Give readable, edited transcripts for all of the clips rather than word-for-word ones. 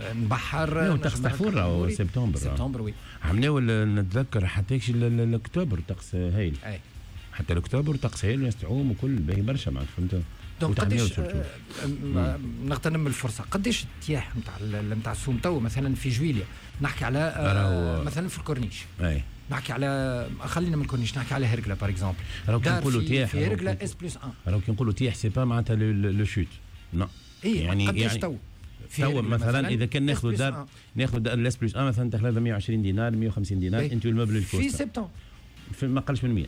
نبحر طقس تحفور او سبتمبر وي عملوا نتذكر حتى الاكتوبر طقس هايل حتى الاكتوبر طقس هايل الناس تعوم وكل باهي برشا معناتها فهمت. دونك قداش نغتنم الفرصه قداش التياح نتاع السوم تو مثلا في جويليا نحكي على مثلا في الكورنيش نحكي على خلينا من الكورنيش نحكي على هرقله باغ اكزومبل راهو كي نقولوا تياح في هرقله اس بلس 1 راهو كي نقولوا تياح سي با معناتها لو شوت نو يعني قداش تو مثلا اذا كان ناخذ دار ناخذ الاس بلس 1 مثلا تاخذ 120 دينار 150 دينار انت والمبلغ الكوست في سبتمبر ما قلش من 100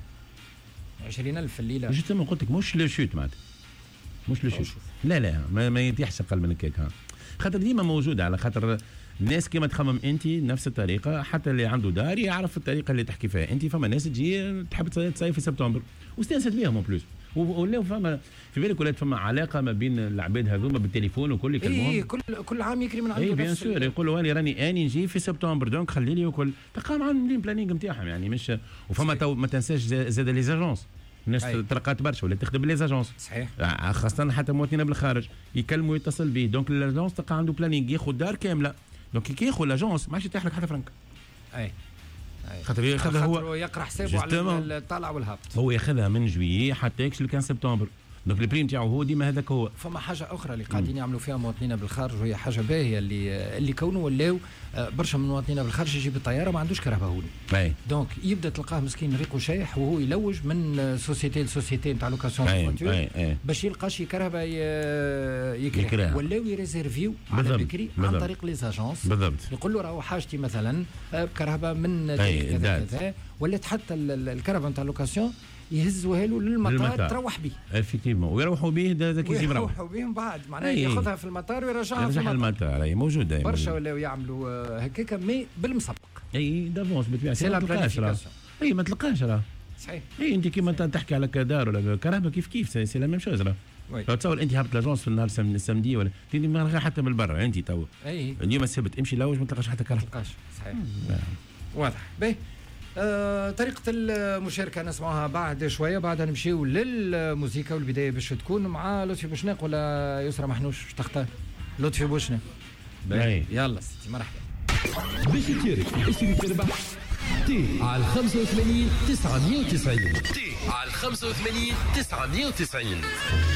20,000 في الليله جوستومون قلت لك مش لو شوت معناتها مش لو شوت لا ما يتيحش اقل من هكاك خاطر ديما موجوده على خاطر الناس كيما تخمم انت نفس الطريقه حتى اللي عنده دار يعرف الطريقه اللي تحكي فيها انت. فما ناس تجي تحب تصيف في سبتمبر واستانست بيهم اون بلوس ولاو فما في بالك ولات فما علاقه ما بين العباد هذوما بالتليفون وكل يكلموهم كل عام يكري من عنده بيان سور يقولوا راني نجي في سبتمبر دونك خلي لي وكل تلقاهم عاملين بلانينغ نتاعهم يعني مش وفما ما تنساش زاد لي زاجونس الناس ترقات برشا ولا تخدم لي زاجونس صحيح خاصه حتى مواطنين بالخارج يكلموا يتصل به دونك الاجونس تلقى عنده بلانينغ ياخذ دار كامله دونك كي ياخذ الاجونس ما عادش يتيح لك حتى فرنك خاطر ياخذها هو يقرا حسابه على الطالع والهابط هو ياخذها من جويي حتى يكشف كان سبتمبر دونك البريم تاعو هو ديما هذاك هو. فما حاجه اخرى اللي قاعدين يعملوا فيها مواطنين بالخارج وهي حاجه باهيه اللي كونه ولاو برشا من مواطنين بالخارج يجي بالطياره ما عندوش كرهبه هوني دونك يبدا تلقاه مسكين ريقو شايح وهو يلوج من سوسيتي لسوسيتي نتاع لوكاسيون فواتور باش يلقى شي كرهبه يكره ولاو يريزيرفيو على بكري عن طريق لي زاجونس يقول له راهو حاجتي مثلا بكرهبه من كذا كذا ولات حتى الكرهبه نتاع لوكاسيون يهزوها له للمطار تروح به افيكتيفمون ويروحوا به ذاك يجي مروح يروحوا بهم بعد معناها ياخذها في المطار ويرجعها في المطار اي موجود دائما برشا ولاو يعملوا هكاك مي بالمسبق دافونس بالطبيعه ما تلقاش راه صحيح انت كيما تحكي على كدار ولا كرهبه كيف سي لا ميم شوز راه تصور انت هبط لاجونس في النهار السمدي ولا تيجي ما حتى من برا انت تو اليوم السبت امشي لوج ما تلقاش حتى كرهبه ما تلقاش صحيح واضح باهي طريقة المشاركة نسمعها بعد شوية بعدها نمشيو للموسيقى والبداية باش تكون مع لطفي بوشناق ولا يسرى محنوش باش تختار لطفي بوشناق يلا سيدي مرحبا باش تشارك باش تربح تي على 85 990 تي على 85 990